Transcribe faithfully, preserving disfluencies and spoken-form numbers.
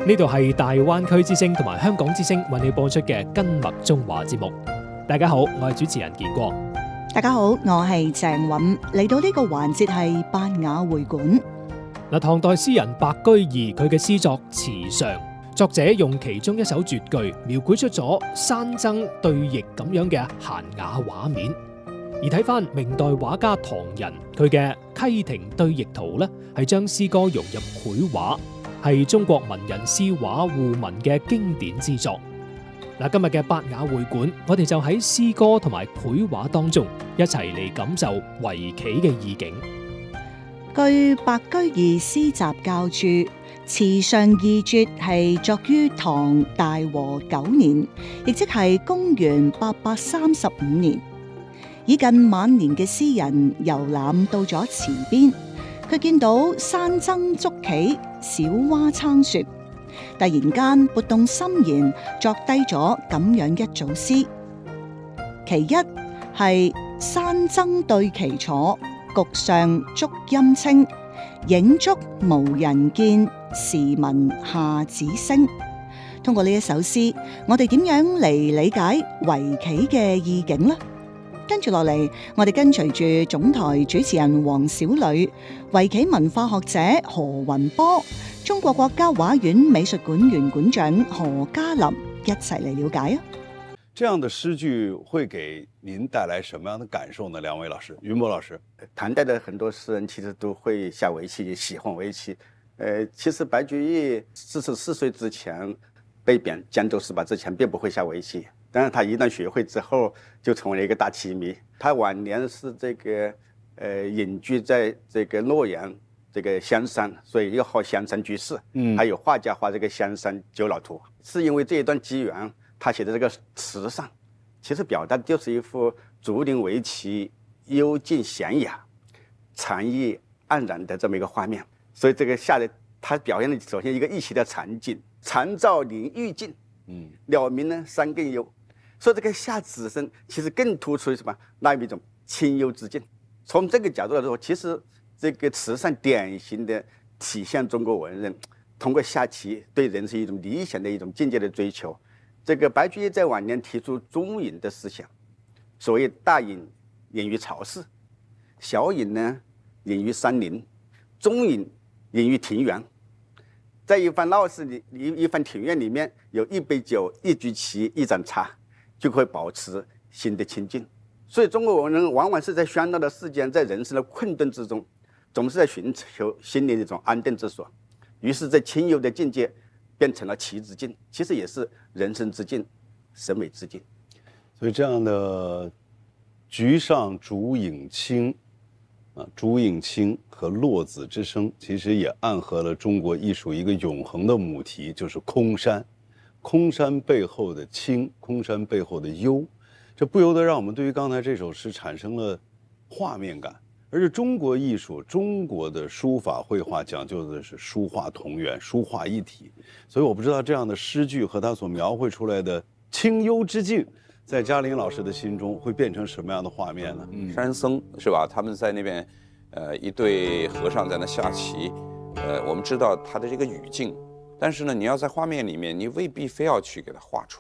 呢度係大灣區之聲同埋香港之聲為你播出嘅跟麥中華節目。大家好，我係主持人健光。 大家好，我係鄭韻。嚟到呢個環節係八雅會館。 嗱，唐代詩人白居易佢嘅詩作《池上》，作者用其中一首絕句描繪出咗山僧對弈咁樣嘅閒雅畫面。而睇翻明代畫家唐人佢嘅《溪亭對弈圖》咧，係將詩歌融入繪畫，係中國文人詩畫互文嘅經典之作。嗱，今日嘅八雅會館，我哋就喺詩歌同埋繪畫當中一齊嚟感受圍棋嘅意境。 據白居易詩集教注，《池上二絕》係作於唐大和九年，亦即係公元八百三十五年。已近晚年嘅詩人遊覽到咗池邊，佢見到山僧捉棋，小蛙撐雪，突然間撥動心弦，作低咗咁樣一組詩。其一係山僧對棋坐，局上竹陰清，影足無人見，時聞下子聲。通過呢一首詩，我哋點樣嚟理解圍棋嘅意境呢？跟住落嚟，我哋跟隨住總台主持人黃小磊、圍棋文化學者何雲波、中國國家畫院美術館原館長何嘉林一齊嚟了解啊！ 這樣的詩句會給您帶來什麼樣的感受呢？兩位老師，雲波老師， 唐代的很多詩人其實都會下圍棋，也喜歡圍棋。呃，其實白居易四十四歲之前被貶江州十八之前，並不會下圍棋。但是他一旦學會之後，就成為了一個大棋迷。他晚年是這個，呃，隱居在這個洛陽這個香山，所以又號香山居士。嗯，還有畫家畫這個香山九老圖，是因為這一段機緣，他寫的這個池上，其實表達的就是一幅竹林圍棋、幽靜閒雅、禪意黯然的這麼一個畫面。所以這個下來，他表現的首先一個一席的禪境，禪照林愈靜，嗯，鳥鳴呢山更幽。所以這個下池生其實更突出什麼？那一種清幽之境。從這個角度來說，其實這個池上典型的體現中國文人通過下棋對人生一種理想的一種境界的追求。這個白居易在晚年提出中隱的思想，所謂大隱隱於巢室，小隱呢隱於山林，中隱隱於庭園。在一番鬧市裏，一一番庭院裏面有一杯酒、一局棋、一盞茶，就會保持心的清靜。所以中國文人往往是在喧鬧的世間，在人生的困頓之中，總是在尋求心靈的一種安定之所。於是，在清幽的境界變成了棋之境，其實也是人生之境、審美之境。 所以這樣的局上竹影清啊，竹影清和落子之聲，其實也暗合了中國藝術一個永恆的母題，就是空山。空山背後的清，空山背後的幽，這不由得讓我們對於剛才這首詩產生了畫面感。而且中國藝術，中國的書法繪畫講究的是書畫同源，書畫一體。所以我不知道這樣的詩句和他所描繪出來的清幽之境，在嘉林老師的心中會變成什麼樣的畫面呢？ 嗯，山僧是吧？他們在那邊，呃，一對和尚在那下棋，呃，我們知道他的這個語境。但是呢，你要在畫面裡面，你未必非要去給它畫出